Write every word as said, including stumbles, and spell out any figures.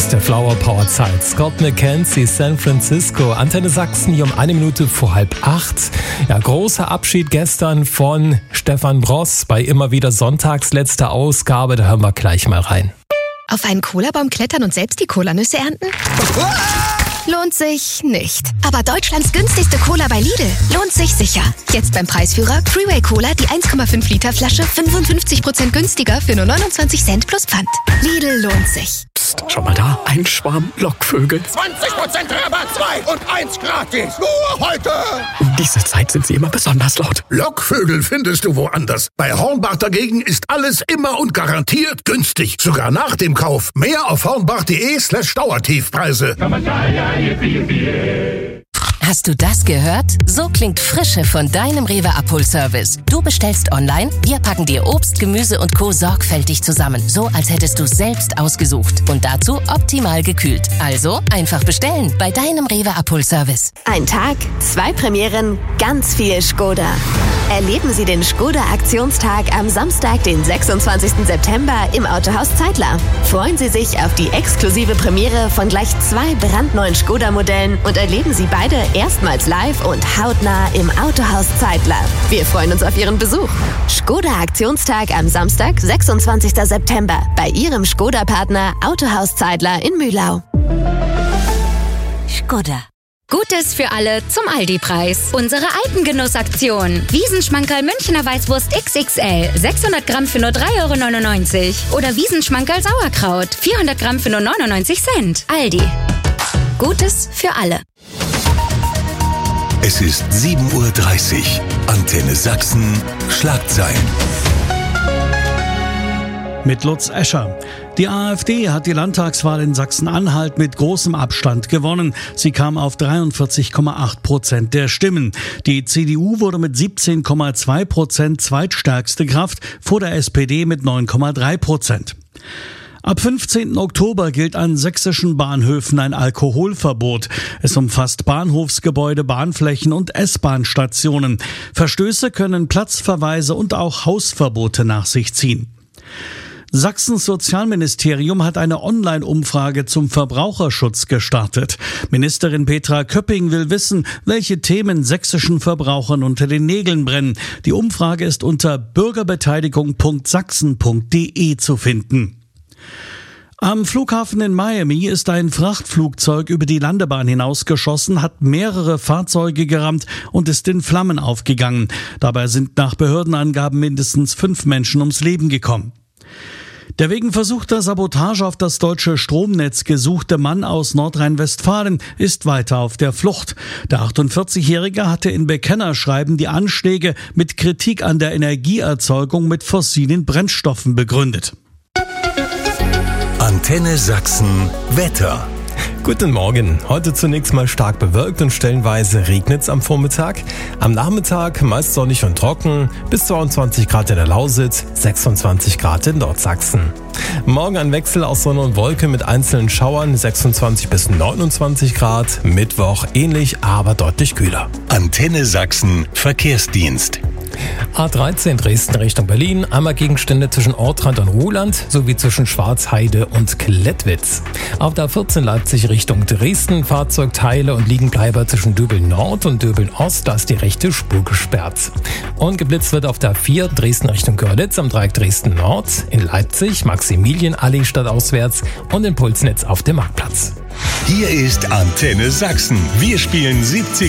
aus der Flower Power Zeit. Scott McKenzie, San Francisco, Antenne Sachsen hier um eine Minute vor halb acht. Ja, großer Abschied gestern von Stefan Bross bei immer wieder Sonntags letzter Ausgabe. Da hören wir gleich mal rein. Auf einen Cola-Baum klettern und selbst die Cola-Nüsse ernten? Lohnt sich nicht. Aber Deutschlands günstigste Cola bei Lidl lohnt sich sicher. Jetzt beim Preisführer Freeway Cola die eins Komma fünf Liter Flasche fünfundfünfzig Prozent günstiger für nur neunundzwanzig Cent plus Pfand. Lidl lohnt sich. Psst, schau mal da, ein Schwarm Lockvögel. zwanzig Prozent Rabatt, zwei und eins gratis. Nur heute. Um diese Zeit sind sie immer besonders laut. Lockvögel findest du woanders. Bei Hornbach dagegen ist alles immer und garantiert günstig. Sogar nach dem Kauf. Mehr auf hornbach.de slash Dauertiefpreise. Hast du das gehört? So klingt Frische von deinem Rewe Abholservice. Du bestellst online, wir packen dir Obst, Gemüse und Co. sorgfältig zusammen. So, als hättest du selbst ausgesucht. Und dazu optimal gekühlt. Also einfach bestellen bei deinem Rewe Abholservice. Ein Tag, zwei Premieren, ganz viel Skoda. Erleben Sie den Skoda-Aktionstag am Samstag, den sechsundzwanzigsten September im Autohaus Zeitler. Freuen Sie sich auf die exklusive Premiere von gleich zwei brandneuen Skoda-Modellen und erleben Sie beide erstmals live und hautnah im Autohaus Zeitler. Wir freuen uns auf Ihren Besuch. Skoda-Aktionstag am Samstag, sechsundzwanzigsten September bei Ihrem Skoda-Partner Autohaus Zeitler in Mühlau. Skoda. Gutes für alle zum Aldi-Preis. Unsere Alpengenussaktion. Wiesenschmankerl Münchner Weißwurst X X L. sechshundert Gramm für nur drei Euro neunundneunzig. Oder Wiesenschmankerl Sauerkraut. vierhundert Gramm für nur neunundneunzig Cent. Aldi. Gutes für alle. Es ist sieben Uhr dreißig. Antenne Sachsen. Schlagzeilen. Mit Lutz Escher. Die AfD hat die Landtagswahl in Sachsen-Anhalt mit großem Abstand gewonnen. Sie kam auf dreiundvierzig Komma acht Prozent der Stimmen. Die C D U wurde mit siebzehn Komma zwei Prozent zweitstärkste Kraft, vor der S P D mit neun Komma drei Prozent. Ab fünfzehnten Oktober gilt an sächsischen Bahnhöfen ein Alkoholverbot. Es umfasst Bahnhofsgebäude, Bahnflächen und S-Bahn-Stationen. Verstöße können Platzverweise und auch Hausverbote nach sich ziehen. Sachsens Sozialministerium hat eine Online-Umfrage zum Verbraucherschutz gestartet. Ministerin Petra Köpping will wissen, welche Themen sächsischen Verbrauchern unter den Nägeln brennen. Die Umfrage ist unter bürgerbeteiligung punkt sachsen punkt de zu finden. Am Flughafen in Miami ist ein Frachtflugzeug über die Landebahn hinausgeschossen, hat mehrere Fahrzeuge gerammt und ist in Flammen aufgegangen. Dabei sind nach Behördenangaben mindestens fünf Menschen ums Leben gekommen. Der wegen versuchter Sabotage auf das deutsche Stromnetz gesuchte Mann aus Nordrhein-Westfalen ist weiter auf der Flucht. Der achtundvierzigjährige hatte in Bekennerschreiben die Anschläge mit Kritik an der Energieerzeugung mit fossilen Brennstoffen begründet. Antenne Sachsen Wetter. Guten Morgen. Heute zunächst mal stark bewölkt und stellenweise regnet's am Vormittag. Am Nachmittag meist sonnig und trocken, bis zweiundzwanzig Grad in der Lausitz, sechsundzwanzig Grad in Nordsachsen. Morgen ein Wechsel aus Sonne und Wolke mit einzelnen Schauern, sechsundzwanzig bis neunundzwanzig Grad. Mittwoch ähnlich, aber deutlich kühler. Antenne Sachsen Verkehrsdienst. A dreizehn Dresden Richtung Berlin, einmal Gegenstände zwischen Ortrand und Ruhland sowie zwischen Schwarzheide und Klettwitz. Auf der A vierzehn Leipzig Richtung Dresden, Fahrzeugteile und Liegenbleiber zwischen Döbeln Nord und Döbeln Ost, da ist die rechte Spur gesperrt. Und geblitzt wird auf der A vier Dresden Richtung Görlitz am Dreieck Dresden Nord, in Leipzig Maximilienallee stadtauswärts und in Pulsnitz auf dem Marktplatz. Hier ist Antenne Sachsen. Wir spielen siebzig